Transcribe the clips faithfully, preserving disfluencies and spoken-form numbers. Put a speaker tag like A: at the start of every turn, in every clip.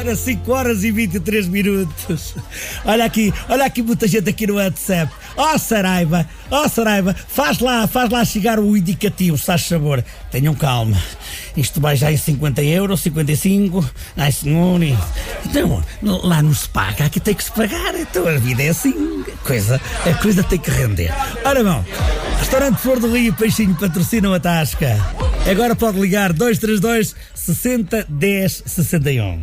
A: Ora, cinco horas e vinte e três minutos. Olha aqui, olha aqui muita gente aqui no WhatsApp. Ó oh, Saraiva, ó oh, Saraiva, faz lá, faz lá chegar o indicativo, se faz favor. Tenham calma. Isto vai já em cinquenta euros, cinquenta e cinco. Ai, senhor. Então, lá não se paga, aqui tem que se pagar. Então a vida é assim. A coisa, a coisa tem que render. Ora bom, Restaurante Flor do Rio, Peixinho patrocinam a tasca. Agora pode ligar dois três dois, sessenta, dez, sessenta e um.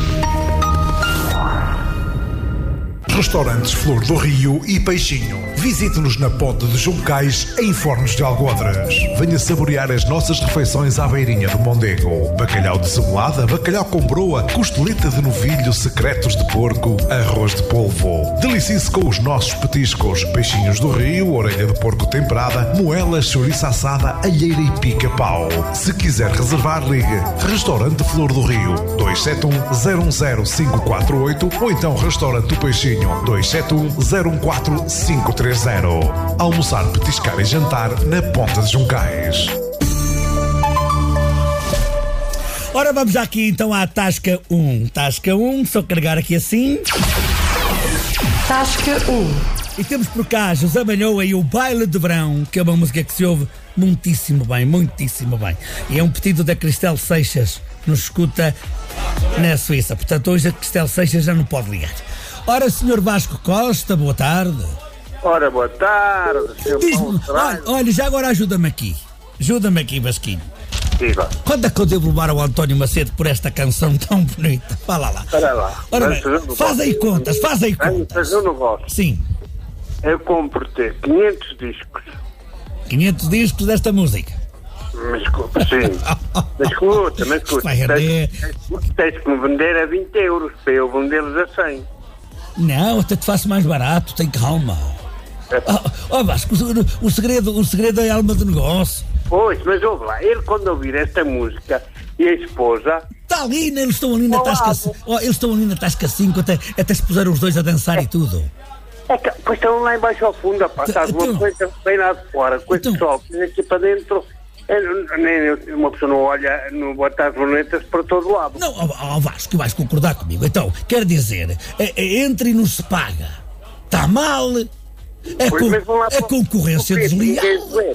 B: Restaurantes Flor do Rio e Peixinho. Visite-nos na Ponte de Juncais, em Fornos de Algodres. Venha saborear as nossas refeições à beirinha do Mondego. Bacalhau de cebolada, bacalhau com broa, costeleta de novilho, secretos de porco, arroz de polvo. Delicie-se com os nossos petiscos. Peixinhos do Rio, orelha de porco temperada, moelas, chouriça assada, alheira e pica-pau. Se quiser reservar, ligue Restaurante Flor do Rio, dois sete um, zero um zero, cinco quatro oito ou então Restaurante do Peixinho, dois sete um, zero um quatro, cinco três zero. Almoçar, petiscar e jantar na Ponta de Juncais.
A: Ora, vamos já aqui então à Tasca um. Tasca um, só carregar aqui assim.
C: Tasca um.
A: E temos por cá José Malhoa e o Baile de Verão, que é uma música que se ouve muitíssimo bem, muitíssimo bem. E é um pedido da Cristel Seixas, que nos escuta na Suíça. Portanto, hoje a Cristel Seixas já não pode ligar. Ora, senhor Vasco Costa, boa tarde.
D: Ora, boa tarde, senhor Paulo
A: olha, olha, já agora ajuda-me aqui. Ajuda-me aqui, Vasquinho.
D: Diga.
A: Quando é que eu devo levar ao António Macedo por esta canção tão bonita? Fala lá.
D: Espera lá.
A: Ora bem, faz aí contas, faz aí
D: Vamos
A: contas.
D: fazer um negócio.
A: Sim.
D: Eu compro-te quinhentos discos.
A: quinhentos discos desta música.
D: Mas escuta, sim. Mas escuta, mas escuta.
A: Vai arder.
D: Tens, tens que me vender a vinte euros para eu vendê-los a cem.
A: Não, até te faço mais barato, tem calma. Ó oh, oh, Vasco, o, o, segredo, o segredo é a alma do negócio.
D: Pois, mas ouve lá, ele quando ouvir esta música e a esposa...
A: Está ali, né? Eles estão ali na Tasca oh, eles estão ali na Tasca cinco, até, até se puseram os dois a dançar é. E tudo.
D: É que, pois estão lá embaixo ao fundo, rapaz, estás uma
A: então,
D: coisa bem lá de fora, com esse sol, aqui para dentro... Nem uma pessoa não olha, não bota as lunetas para todo lado.
A: Não, ó oh, Vasco, vais concordar comigo. Então, quer dizer, é, é, entra e não se paga. Está mal. É,
D: pois,
A: com,
D: lá
A: é
D: para,
A: concorrência desleal.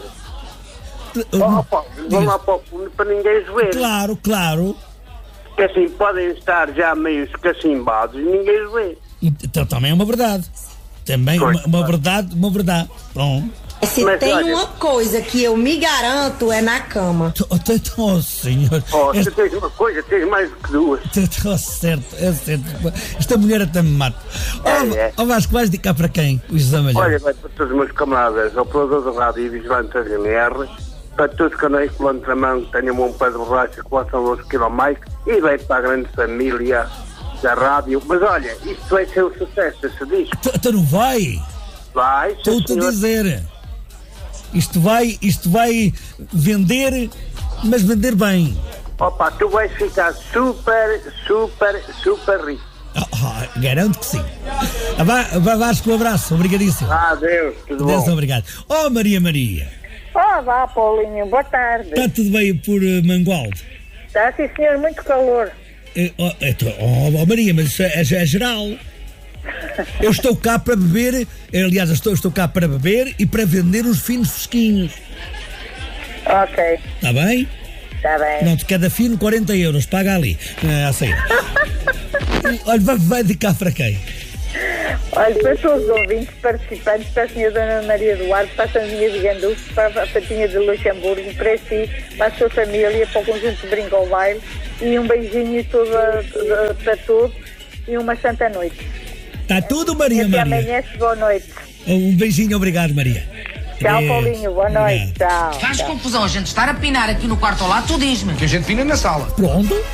D: Oh, Paulo, vão lá para o fundo para ninguém ver.
A: Claro, claro.
D: Que assim podem estar já meio escacimbados e ninguém os vê.
A: Então também é uma verdade. Também
D: pois,
A: uma, uma verdade, uma verdade. Pronto.
C: Se mas tem olha, uma coisa que eu me garanto é na cama.
A: Oh, senhor.
D: Oh, você tem uma coisa, tens mais do que duas.
A: Oh, certo, é certo. Esta mulher até me mata. Ó é, oh, é. oh, Vasco, vais dedicar para quem? O José Malhoa.
D: Olha, vai para todos os meus camaradas, operador de rádio e vigilante da G M R, para todos os canais que lançam a mão, que tenham um pé de borracha, que possam doze quilos mais, e vai para a grande família da rádio. Mas olha, isto vai ser um sucesso, esse disco.
A: Tu não vai?
D: Vai, sim,
A: estou-te a dizer. Isto vai, isto vai vender, mas vender bem.
D: Opa, tu vais ficar super, super, super rico.
A: Oh, oh, garanto que sim. Vá, Vasco, um abraço, obrigadíssimo.
D: Ah, Deus, tudo
A: Deus,
D: bom.
A: Obrigado. Oh, Maria Maria.
E: Oh, vá, Paulinho, boa tarde.
A: Está tudo bem por uh, Mangualde?
E: Está, sim, senhor, muito calor.
A: Uh, oh, oh, Maria, mas isso é, é geral. Eu estou cá para beber, aliás, estou, estou cá para beber e para vender os finos fresquinhos.
E: Ok.
A: Está bem?
E: Está bem.
A: Pronto, cada fino quarenta euros, paga ali, a sair. Olha, vai, vai de cá para quem?
E: Olha, para todos os ouvintes participantes, para a senhora Dona Maria Duarte, para a Sandinha de Gandulfo, para a Patinha de Luxemburgo, para si, para a sua família, para o conjunto de Brinco ao Baile, e um beijinho todo a, a, para todos e uma santa noite.
A: Está tudo, Maria
E: Até
A: Maria.
E: amanhece, boa noite.
A: Um beijinho, obrigado, Maria.
E: Tchau, Beijo. Paulinho, boa noite. Tchau.
F: Faz
E: tchau.
F: confusão a gente estar a pinar aqui no quarto ao lado, tu diz-me.
G: Que a gente pina na sala.
A: Pronto.